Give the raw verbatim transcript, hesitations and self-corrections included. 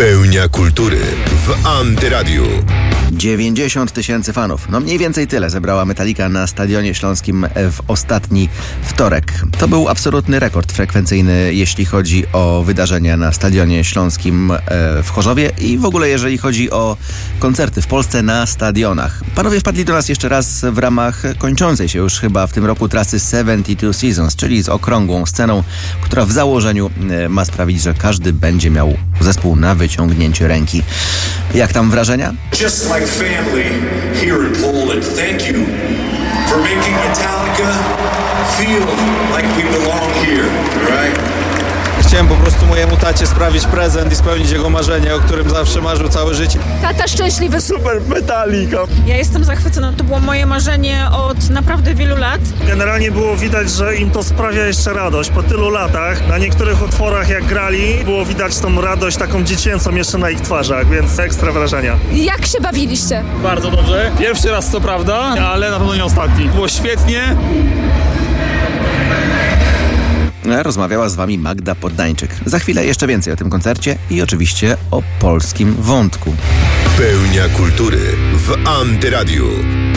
Pełnia kultury w Antyradiu. dziewięćdziesiąt tysięcy fanów. No mniej więcej tyle zebrała Metallica na Stadionie Śląskim w ostatni wtorek. To był absolutny rekord frekwencyjny, jeśli chodzi o wydarzenia na Stadionie Śląskim w Chorzowie i w ogóle jeżeli chodzi o koncerty w Polsce na stadionach. Panowie wpadli do nas jeszcze raz w ramach kończącej się już chyba w tym roku trasy siedemdziesiąt dwa Seasons, czyli z okrągłą sceną, która w założeniu ma sprawić, że każdy będzie miał zespół na wyciągnięcie ręki. Jak tam wrażenia? Just like family here in Poland, thank you for making Metallica feel like we belong here, right? Chciałem po prostu mojemu tacie sprawić prezent i spełnić jego marzenie, o którym zawsze marzył całe życie. Tata szczęśliwy. Super Metallica! Ja jestem zachwycona. To było moje marzenie od naprawdę wielu lat. Generalnie było widać, że im to sprawia jeszcze radość. Po tylu latach, na niektórych utworach jak grali, było widać tą radość taką dziecięcą jeszcze na ich twarzach, więc ekstra wrażenia. Jak się bawiliście? Bardzo dobrze. Pierwszy raz co prawda, ale na pewno nie ostatni. Było świetnie. Rozmawiała z wami Magda Poddańczyk. Za chwilę jeszcze więcej o tym koncercie i oczywiście o polskim wątku. Pełnia kultury w Antyradiu.